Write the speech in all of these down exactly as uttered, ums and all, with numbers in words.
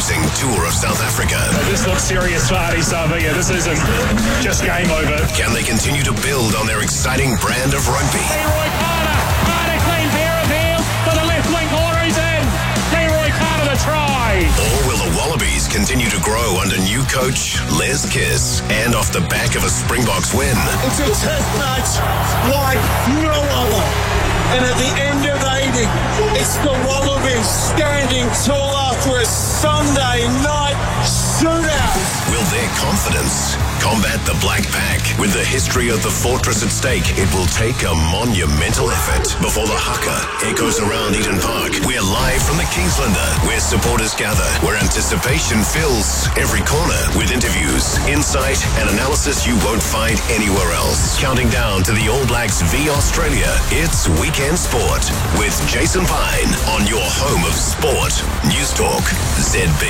bruising tour of South Africa. This looks serious for Ardie Savea. This isn't just game over. Can they continue to build on their exciting brand of rugby? Leroy Carter, Carter clean pair of heels for the left wing corner, he's in. Leroy Carter the try. Or will the Wallabies continue to grow under new coach Les Kiss and off the back of a Springboks win? It's a test match like no other. And at the end of eighty, it's the Wallabies standing tall after a Sunday night shootout. Will their confidence combat the Black Pack? With the history of the fortress at stake, it will take a monumental effort before the haka echoes around Eden Park. We're live from the Kingslander, where supporters gather, where anticipation fills every corner with interviews, insight, and analysis you won't find anywhere else. Counting down to the All Blacks v Australia, it's Weekend Sport with Jason Pine on your home of sport, News Talk Z B.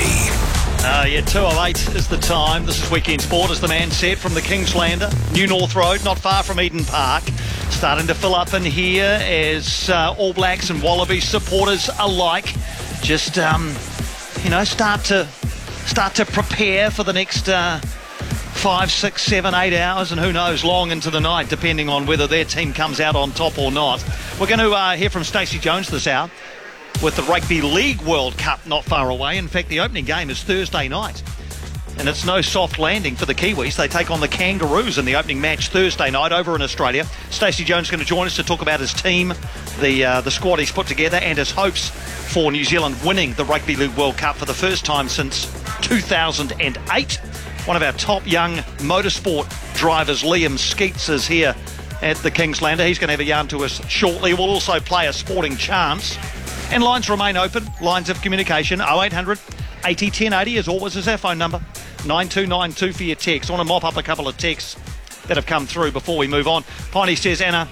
Uh, yeah, two oh eight is the time. This is Weekend Sport, as the man said, from the Kingslander, New North Road, not far from Eden Park. Starting to fill up in here as uh, All Blacks and Wallabies supporters alike just, um, you know, start to start to prepare for the next uh, five, six, seven, eight hours, and who knows, long into the night, depending on whether their team comes out on top or not. We're going to uh, hear from Stacey Jones this hour, with the Rugby League World Cup not far away. In fact, the opening game is Thursday night. And it's no soft landing for the Kiwis. They take on the Kangaroos in the opening match Thursday night over in Australia. Stacey Jones is going to join us to talk about his team, the uh, the squad he's put together, and his hopes for New Zealand winning the Rugby League World Cup for the first time since two thousand eight. One of our top young motorsport drivers, Liam Skeets, is here at the Kingslander. He's going to have a yarn to us shortly. We'll also play a sporting chance. And lines remain open, lines of communication. oh eight hundred eighty ten eighty as always is our phone number. nine two nine two for your text. I want to mop up a couple of texts that have come through before we move on. Piney says, Anna,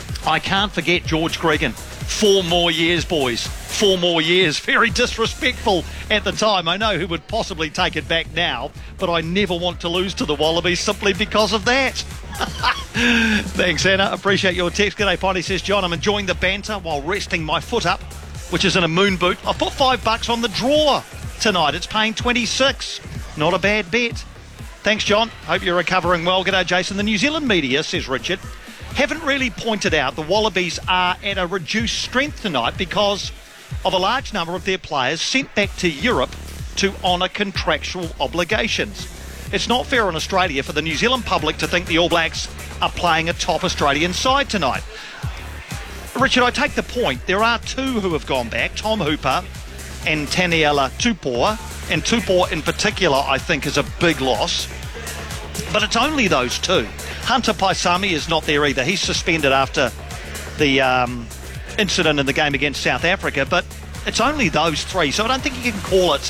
I can't forget George Gregan. Four more years, boys. Four more years. Very disrespectful at the time. I know who would possibly take it back now, but I never want to lose to the Wallabies simply because of that. Thanks, Anna. Appreciate your text. G'day, Piney says, John, I'm enjoying the banter while resting my foot up, which is in a moon boot. I've put five bucks on the draw tonight. It's paying twenty-six. Not a bad bet. Thanks, John. Hope you're recovering well. G'day, Jason. The New Zealand media, says Richard, haven't really pointed out the Wallabies are at a reduced strength tonight because of a large number of their players sent back to Europe to honour contractual obligations. It's not fair on Australia for the New Zealand public to think the All Blacks are playing a top Australian side tonight. Richard, I take the point. There are two who have gone back, Tom Hooper and Taniela Tupou, and Tupou in particular I think is a big loss. But it's only those two. Hunter Paisami is not there either. He's suspended after the um, incident in the game against South Africa, but it's only those three, so I don't think you can call it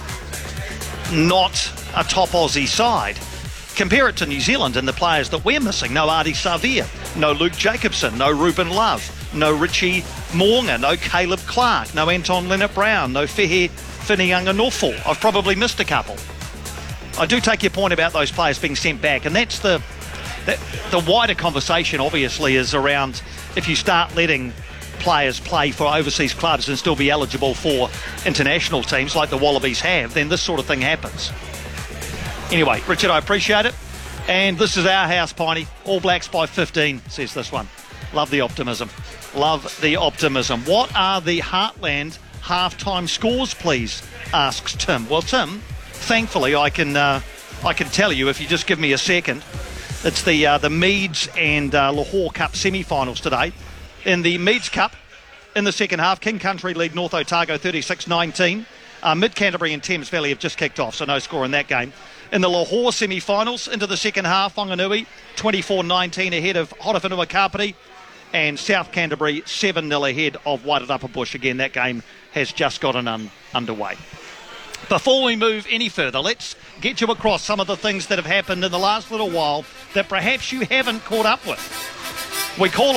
not a top Aussie side. Compare it to New Zealand and the players that we're missing. No Ardie Savea, no Luke Jacobson, no Ruben Love, no Richie Mo'unga, no Caleb Clark, no Anton Leonard-Brown, no Fehe Whiniunga-Nofo. I've probably missed a couple. I do take your point about those players being sent back, and that's the, the the wider conversation obviously is around if you start letting players play for overseas clubs and still be eligible for international teams like the Wallabies have, then this sort of thing happens. Anyway, Richard, I appreciate it. And this is our house, Piney. All Blacks by fifteen, says this one. Love the optimism. Love the optimism. What are the Heartland halftime scores, please? Asks Tim. Well, Tim, thankfully I can uh, I can tell you if you just give me a second. It's the uh, the Meads and uh, Lahore Cup semi-finals today. In the Meads Cup, in the second half, King Country lead North Otago thirty-six nineteen. Uh, Mid-Canterbury and Thames Valley have just kicked off, so no score in that game. In the Lahore semi-finals, into the second half, Whanganui twenty-four nineteen ahead of Horowhenua Kapiti, and South Canterbury seven nil ahead of Wairarapa Bush. Again, that game has just gotten un- underway. Before we move any further, let's get you across some of the things that have happened in the last little while that perhaps you haven't caught up with. We call